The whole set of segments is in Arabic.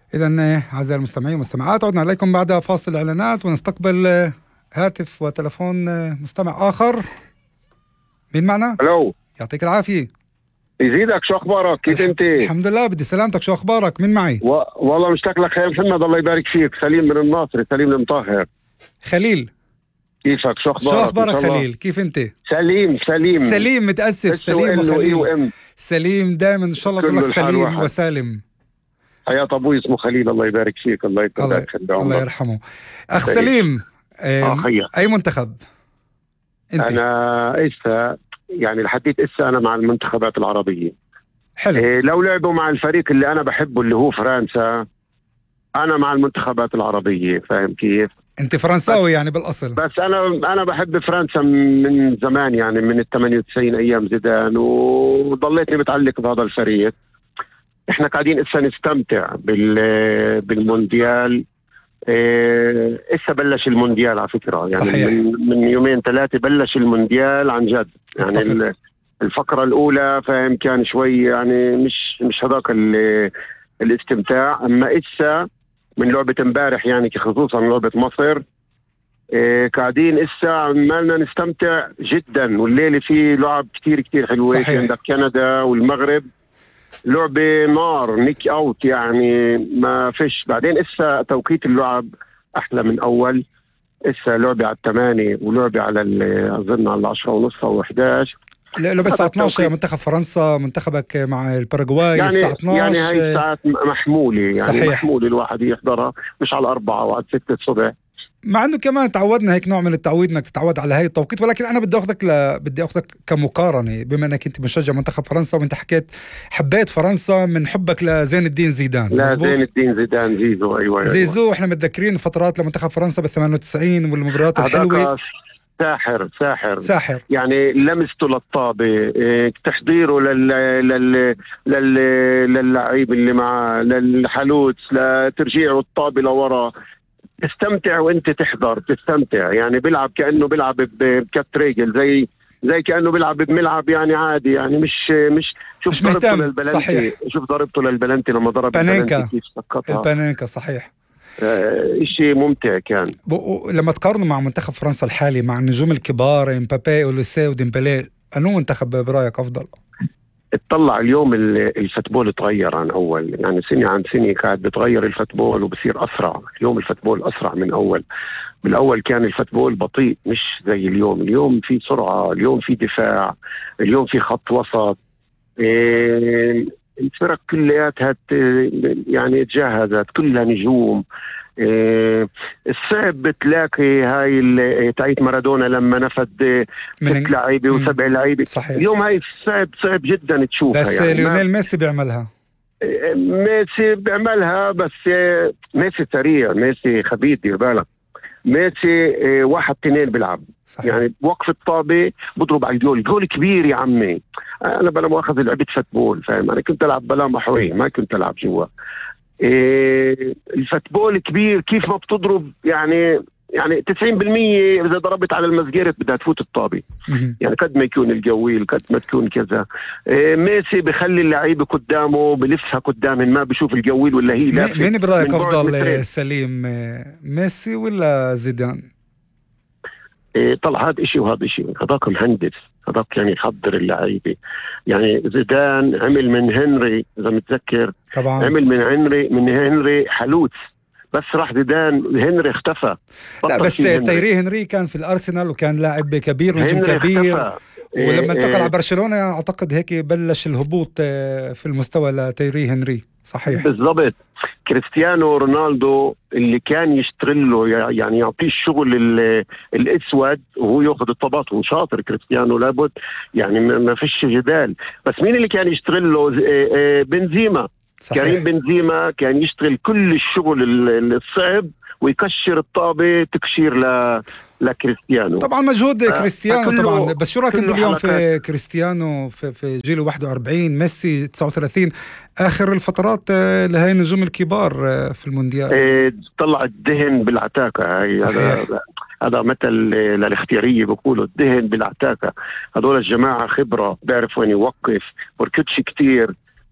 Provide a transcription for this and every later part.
إذن أعزائي المستمعين والمستمعات، عدنا إليكم بعد فاصل الإعلانات ونستقبل هاتف وتلفون مستمع آخر. مين معنا؟ الو، يعطيك العافية. يزيدك، شو اخبارك؟ كيف انت؟ الحمد لله، بدي سلامتك. شو أخبارك؟ مين معي؟ والله مشتاق لك يا محمد، الله يبارك فيك. سليم من الناصري، سليم المطهر. خليل، كيفك؟ شو اخبارك؟ خليل؟ كيف انت؟ سليم متأسف. سليم وخليل. سليم دائما ان شاء الله تقول لك سليم وسالم. حياة ابوي اسمه خليل، الله يبارك فيك. الله يبارك فيك، الله يرحمه. اخ سليم، اي منتخب انت؟ انا اسا يعني لحديت اسا انا مع المنتخبات العربية. حلو. لو لعبوا مع الفريق اللي انا بحبه اللي هو فرنسا، انا مع المنتخبات العربية. فاهم كيف؟ انت فرنساوي يعني بالاصل؟ بس انا بحب فرنسا من زمان، يعني من ال 98 ايام زيدان، وضليتني متعلق بهذا الفريق. احنا قاعدين اسا نستمتع بالمونديال. اسا بلش المونديال على فكرة، يعني صحيح. من يومين ثلاثة بلش المونديال عن جد. يعني الفقرة الاولى فاهم كان شوي يعني مش هذاك الاستمتاع. اما اسا من لعبة امبارح، يعني خصوصا لعبة مصر، قاعدين اسا عمالنا نستمتع جدا. والليلة في لعب كتير حلوة. عندك كندا والمغرب، لعبة نار، نيك اوت، يعني ما فيش. بعدين اسا توقيت اللعب احلى من اول. اسا لعبة على 8 ولعبة على اظن على 10:30 او 11. لا بس الساعة 12 منتخب فرنسا، منتخبك مع الباراغواي يعني الساعة 12. يعني هاي الساعات محمولة، يعني صحيح. محمولة الواحد يحضرها، مش على 4 وعلى 6 الصبح. مع انه كمان تعودنا هيك نوع من التعويد انك تتعود على هاي التوقيت، ولكن انا بدي اخذك كمقارنه، بما انك انت مشجع منتخب فرنسا، وانت حكيت حبيت فرنسا من حبك لزين الدين زيدان. لا، زين الدين زيدان، زيزو. ايوه زيزو. احنا متذكرين فترات لمنتخب فرنسا بال 98 والمباريات الحلوه. ساحر يعني لمسته للطابة، تحضيره للعيب اللي معه، للحلوت، لترجيعه الطابة لورا. تستمتع وانت تستمتع. يعني بيلعب كأنه بيلعب بكت رجل، زي كأنه بيلعب بملعب يعني عادي. يعني مش شوف ضربته للبلنتي. شوف ضربته للبلنتي لما ضرب البلنتي كيف سقطها. البانينكا صحيح. شيء ممتع كان. لما تقارنوا مع منتخب فرنسا الحالي مع النجوم الكبار امبابي اوليسيه وديمبلي، انو منتخب برايك افضل؟ اطلع اليوم الفوتبول تغير عن اول، يعني سنة عن سنة قاعد بتغير الفوتبول وبصير اسرع. اليوم الفوتبول اسرع من اول. بالاول كان الفوتبول بطيء، مش زي اليوم في سرعة، اليوم في دفاع، اليوم في خط وسط. الفرق كلياتها يعني تجهزت، كلها نجوم. الصعب بتلاقي هاي تاعت مارادونا لما نفد 6 لعيبة و7 لعيبة. اليوم هاي صعب جدا تشوفها. بس يعني ليونيل ميسي بيعملها. بس ميسي سريع، ميسي خبيث، دير بالك. ميسي 1-2 بيلعب. صحيح. يعني بوقف الطابة بضرب على الجول كبير يا عمي. أنا بلا مؤاخذة لعبت فوتبول، فاهم؟ أنا كنت ألعب بلا محوي، ما كنت ألعب جوا. الفوتبول كبير، كيف ما بتضرب يعني 90% إذا ضربت على المسجرة بدها تفوت الطابة. يعني قد ما يكون الجويل، قد ما تكون كذا. ميسي بخلي اللعيبة قدامه، بلفها قدامهم، ما بشوف الجويل ولا هي لافة. مين برأيك أفضل سليم، ميسي ولا زيدان؟ طلع هذا إشي وهذا إشي. هذاك مهندس، هذاك يعني يحضر اللعيبة. يعني زيدان عمل من هنري، إذا متذكر طبعا، عمل من هنري حلوت. بس راح زيدان، هنري اختفى. لا بس تيري هنري كان في الأرسنال وكان لاعب كبير ونجم كبير. ولما انتقل على برشلونة أعتقد هيك بلش الهبوط في المستوى لتيري هنري. صحيح بالضبط. كريستيانو رونالدو اللي كان يشتغله، يعني يعطيه الشغل الاسود وهو ياخذ الطبات، وشاطر كريستيانو لابد، يعني ما فيش جدال. بس مين اللي كان يشتغله؟ بنزيما. صحيح. كريم بنزيما كان يشتغل كل الشغل الصعب ويكشر الطابة تكشير لكريستيانو. طبعا مجهود كريستيانو طبعا. بس شو رايك انت اليوم في كريستيانو في جيله 41، ميسي 39، اخر الفترات لهي النجوم الكبار في المونديال؟ طلع الدهن بالعتاكة. هذا مثل للاختيارية، بقولوا الدهن بالعتاكة. هذول الجماعة خبرة، بيعرف وين يوقف، بركتش كتير.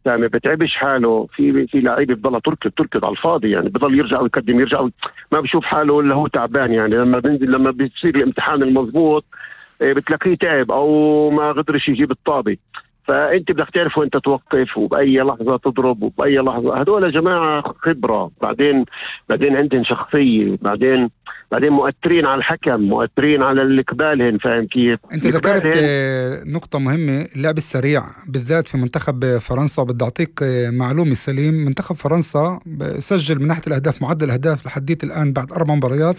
ما بتعبش حاله في لعيبه بضلها تركض على الفاضي، يعني بضل يرجع ويقدم يرجع ما بشوف حاله الا هو تعبان. يعني لما بيصير الامتحان المضبوط بتلاقيه تعب او ما قدرش يجيب الطابه. فانت بدك تعرف وين توقف وباي لحظه تضرب وباي لحظه. هدول يا جماعه خبره، بعدين عندهم شخصيه، بعدين مؤثرين على الحكم، مؤثرين على القبالهن. فاهم كيف؟ انت ذكرت نقطة مهمة، اللعب السريع بالذات في منتخب فرنسا. وبدي اعطيك معلومة سليم، منتخب فرنسا سجل من ناحية الاهداف معدل الاهداف لحديت الان بعد 4 مباريات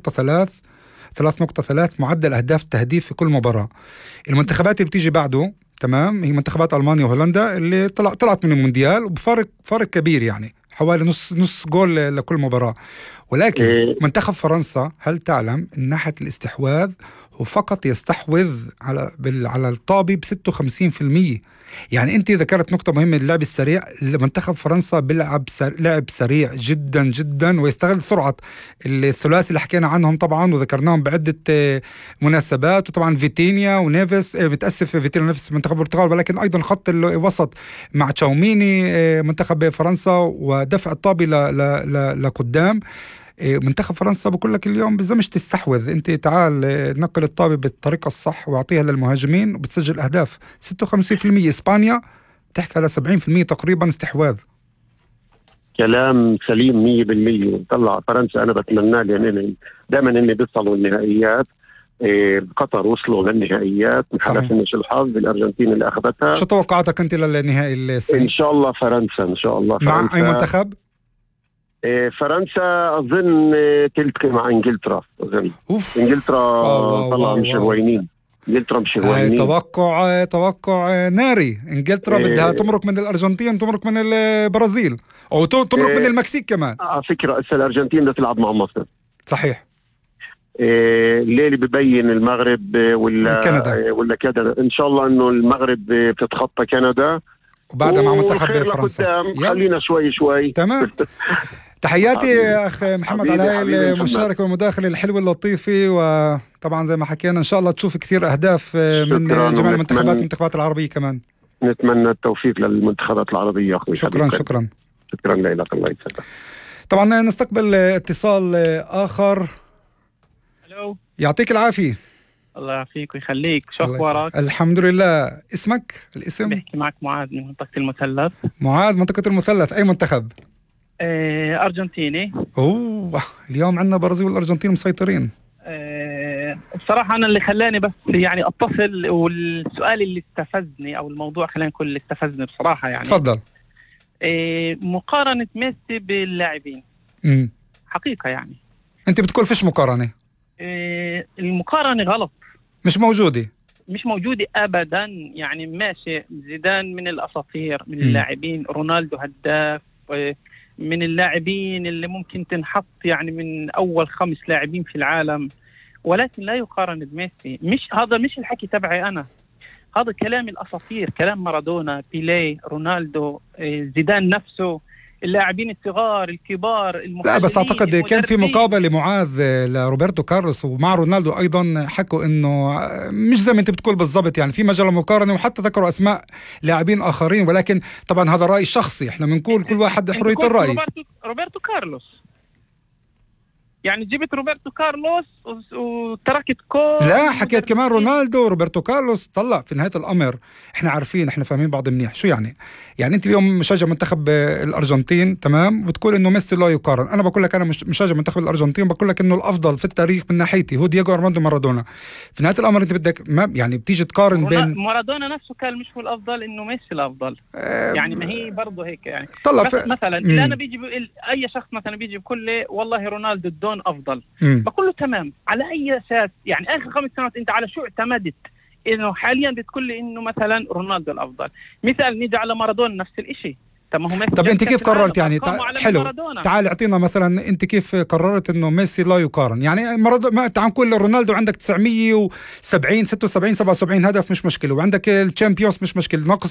3.3 معدل اهداف تهديف في كل مباراة. المنتخبات اللي بتيجي بعده تمام هي منتخبات ألمانيا وهولندا اللي طلعت من المونديال وبفارق كبير، يعني حوالي نص جول لكل مباراة. ولكن منتخب فرنسا هل تعلم ان ناحية الاستحواذ هو فقط يستحوذ على الطابة ب56%. يعني انت ذكرت نقطة مهمة، اللعب السريع. منتخب فرنسا بيلعب لعب سريع جدا جدا ويستغل سرعة الثلاثي اللي حكينا عنهم طبعا وذكرناهم بعدة مناسبات. وطبعا فيتينيا ونيفيس، متأسف فيتينيا ونيفيس منتخب البرتغال، ولكن ايضا خط الوسط مع تشاوميني منتخب فرنسا ودفع الطابة لقدام. منتخب فرنسا بقول لك اليوم بزمش تستحوذ، انت تعال نقل الطابة بالطريقة الصح واعطيها للمهاجمين وبتسجل اهداف 56%. اسبانيا تحكي على 70% تقريبا استحواذ. كلام سليم 100%. طلع فرنسا انا بتمنى لان دائما اني بيصلوا النهائيات. قطر وصلوا للنهائيات، حلفناش الحظ الارجنتين اللي اخذتها. شو توقعاتك انت للنهائي السنة؟ ان شاء الله فرنسا، ان شاء الله فرنسا. مع اي منتخب؟ فرنسا اظن تلتقي مع انجلترا. اظن انجلترا طلعوا مش هوينين. انجلترا مش هوينين. توقع ناري. انجلترا بدها تمرق من الارجنتين، تمرق من البرازيل، او تمرق من المكسيك كمان. على فكره الارجنتين بدها تلعب مع مصر. صحيح. الليلة ببين المغرب ولا كندا. ان شاء الله انه المغرب بتتخطى كندا وبعدها مع منتخب فرنسا. خلينا شوي تمام. تحياتي يا أخ محمد على هاي المشاركة والمداخلة الحلوة اللطيفة. وطبعا زي ما حكينا إن شاء الله تشوف كثير أهداف من جميع المنتخبات العربية كمان. نتمنى التوفيق للمنتخبات العربية أخوي. شكرا لك، الله يسعدك. طبعا نستقبل اتصال آخر. الو، يعطيك العافية. الله يعافيك ويخليك. شو أخبارك؟ الحمد لله. اسمك؟ الاسم؟ بحكي معك معاذ من منطقة المثلث. معاذ منطقة المثلث، أي منتخب؟ أرجنتيني. اليوم عندنا برازيل والأرجنتين مسيطرين. بصراحة أنا اللي خلاني بس يعني أتصل، والسؤال اللي استفزني أو الموضوع خلينا نقول اللي استفزني بصراحة يعني. تفضل. مقارنة ميسي باللاعبين حقيقة يعني. أنت بتقول فيش مقارنة؟ المقارنة غلط، مش موجودة أبدا. يعني ماشي، زيدان من الأساطير، من اللاعبين، رونالدو هداف، من اللاعبين اللي ممكن تنحط يعني من أول 5 لاعبين في العالم، ولكن لا يقارن بميسي. هذا مش الحكي تبعي أنا، هذا كلام الأساطير، كلام مارادونا، بيليه، رونالدو، زيدان نفسه، اللاعبين الصغار الكبار. لا بس اعتقد كان في مقابله معاذ لروبرتو كارلوس ومع رونالدو ايضا حكوا انه مش زي ما انت بتقول بالضبط، يعني في مجال مقارنه، وحتى ذكروا اسماء لاعبين اخرين، ولكن طبعا هذا راي شخصي، احنا بنقول كل واحد حريه الراي. روبرتو كارلوس يعني جبت روبرتو كارلوس وتركت لا حكيت كمان رونالدو روبرتو كارلوس. طلع في نهاية الأمر احنا عارفين، احنا فاهمين بعض منيح. شو يعني انت اليوم مشجع منتخب الأرجنتين تمام، بتقول انه ميسي لا يقارن. انا بقول لك انا مشجع منتخب الأرجنتين، بقول لك انه الافضل في التاريخ من ناحيتي هو دييغو ارماندو مارادونا. في نهاية الأمر انت بدك ما يعني بتيجي تقارن بين مارادونا نفسه كان مش هو الافضل، انه ميسي الافضل. يعني ما هي برضه هيك يعني. طلع مثلا اللي انا بيجي اي شخص مثلا بيجي بكل لي والله رونالدو الدون افضل، بقول له تمام. على اي اساس؟ يعني اخر 5 سنوات انت على شو اعتمدت انه حاليا بتقول لي انه مثلا رونالدو الافضل؟ مثال نيجي على مارادونا نفس الشيء. طب انت كيف قررت يعني؟ حلو، تعال اعطينا مثلا انت كيف قررت انه ميسي لا يقارن. يعني مارادونا تعال نقول رونالدو عندك 970 76 77 هدف مش مشكله، وعندك الشامبيونز مش مشكله، ناقص